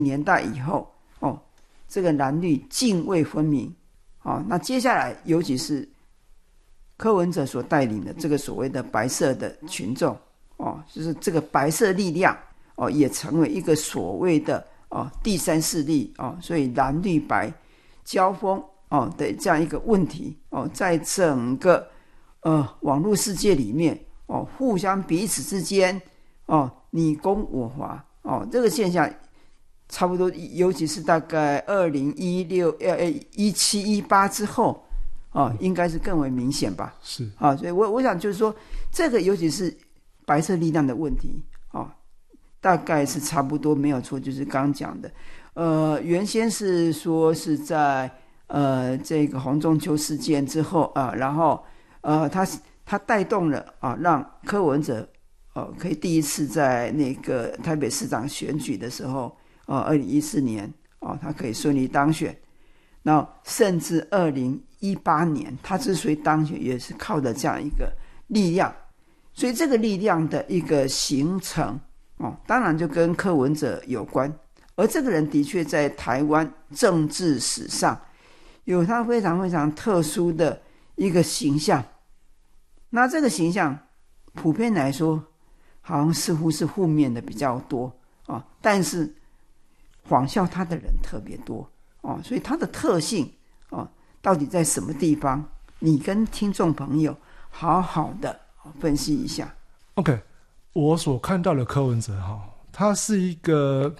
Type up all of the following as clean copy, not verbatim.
年代以后这个蓝绿泾渭分明那接下来尤其是柯文哲所带领的这个所谓的白色的群众就是这个白色力量也成为一个所谓的第三势力所以蓝绿白交锋的这样一个问题在整个网络世界里面互相彼此之间你攻我伐这个现象差不多，尤其是大概2017、18之后应该是更为明显吧。 是所以我想就是说，这个尤其是白色力量的问题大概是差不多没有错，就是刚刚讲的。原先是说是在这个洪仲丘事件之后然后他带动了让柯文哲可以第一次在那个台北市长选举的时候2014年他可以顺利当选。那甚至2018年他之所以当选也是靠着这样一个力量，所以这个力量的一个形成当然就跟柯文哲有关，而这个人的确在台湾政治史上有他非常非常特殊的一个形象。那这个形象普遍来说好像似乎是负面的比较多但是仿效他的人特别多所以他的特性到底在什么地方，你跟听众朋友好好的分析一下。 OK， 我所看到的柯文哲他是一个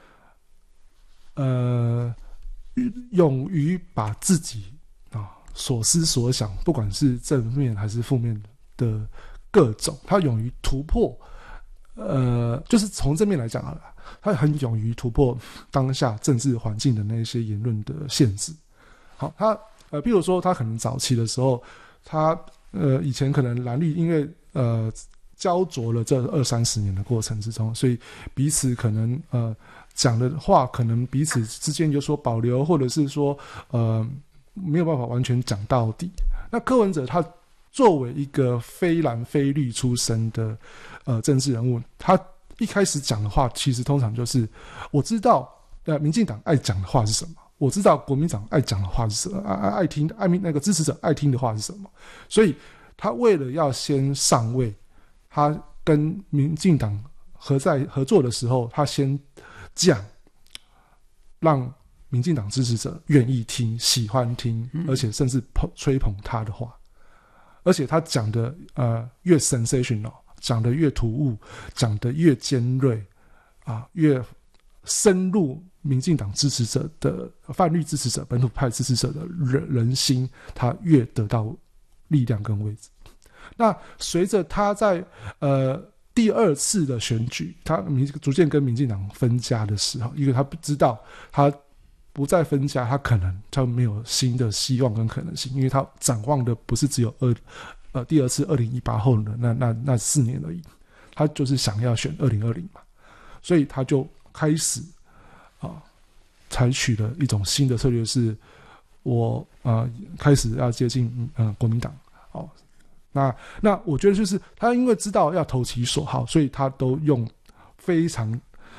勇于把自己所思所想，不管是正面还是负面的各种，他勇于突破就是从正面来讲好了，他很勇于突破当下政治环境的那些言论的限制。好，他比如说他可能早期的时候，他以前可能蓝绿因为焦灼了这20-30年的过程之中，所以彼此可能讲的话可能彼此之间有所保留，或者是说没有办法完全讲到底。那柯文哲他作为一个非蓝非绿出身的政治人物，他一开始讲的话其实通常就是我知道民进党爱讲的话是什么，我知道国民党爱讲的话是什么，爱听那个支持者爱听的话是什么。所以他为了要先上位，他跟民进党合作的时候，他先讲让民进党支持者愿意听、喜欢听，而且甚至吹捧他的话。而且他讲的越 sensational， 讲的越突兀，讲的越尖锐越深入民进党支持者的泛绿支持者、本土派支持者的人心，他越得到力量跟位置。那随着他在第二次的选举，他逐渐跟民进党分家的时候，因为他不知道他不再分家，他可能他没有新的希望跟可能性，因为他展望的不是只有第二次2018后的那4年而已，他就是想要选2020嘛，所以他就开始采取了一种新的策略，是我开始要接近国民党那我觉得就是他因为知道要投其所好，所以他都用非常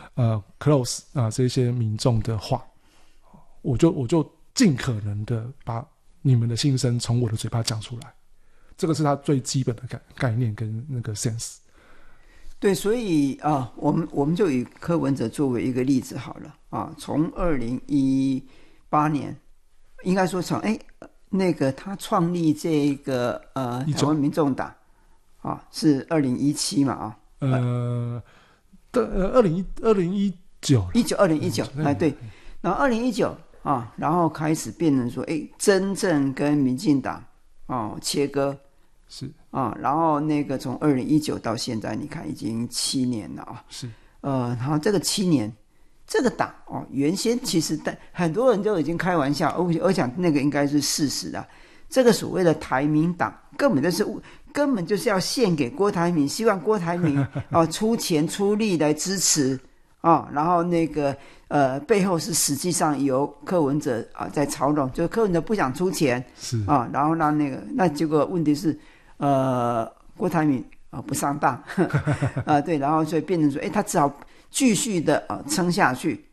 close 这些民众的话，我就尽可能的把你们的心声从我的嘴巴讲出来，这个是他最基本的概念跟那个 sense。 对，所以我们就以柯文哲作为一个例子好了从2018年，应该说从那个他创立这个台湾民众党是2017嘛 2019 对，然后2019然后开始变成说真正跟民进党切割是然后那个从2019到现在你看已经7年了是然后这个7年这个党原先其实很多人都已经开玩笑，我想那个应该是事实啊。这个所谓的台民党根本就是要献给郭台铭，希望郭台铭出钱出力来支持然后那个背后是实际上由柯文哲在操弄，就是柯文哲不想出钱是然后让那结果问题是郭台铭不上当对，然后所以变成说他只好继续的撑下去